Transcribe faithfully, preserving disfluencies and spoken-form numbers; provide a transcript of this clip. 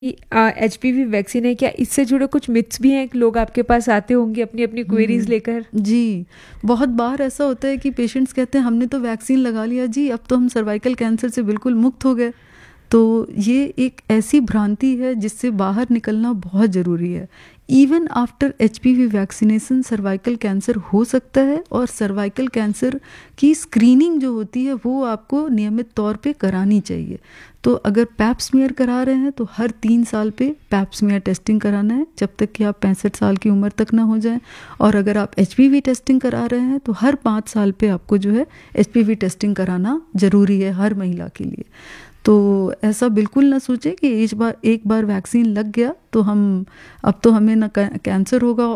H P V vaccine है, क्या इससे जुड़े कुछ मिथ्स भी हैं? लोग आपके पास आते होंगे अपनी अपनी क्वेरीज लेकर। जी, बहुत बार ऐसा होता है कि पेशेंट्स कहते हैं हमने तो वैक्सीन लगा लिया जी, अब तो हम सर्वाइकल कैंसर से बिल्कुल मुक्त हो गए। तो ये एक ऐसी भ्रांति है जिससे बाहर निकलना बहुत ज़रूरी है। Even after H P V vaccination cervical cancer हो सकता है, और सर्वाइकल कैंसर की स्क्रीनिंग जो होती है वो आपको नियमित तौर पे करानी चाहिए। तो अगर पैप स्मीयर करा रहे हैं तो हर तीन साल पे पैप स्मीयर टेस्टिंग कराना है, जब तक कि आप पैंसठ साल की उम्र तक ना हो जाए। और अगर आप एच पी वी टेस्टिंग करा रहे हैं तो हर पाँच साल पे आपको जो है एच पी वी टेस्टिंग कराना ज़रूरी है हर महिला के लिए। तो ऐसा बिल्कुल ना सोचें कि इस बार एक बार वैक्सीन लग गया तो हम अब तो हमें ना कैंसर होगा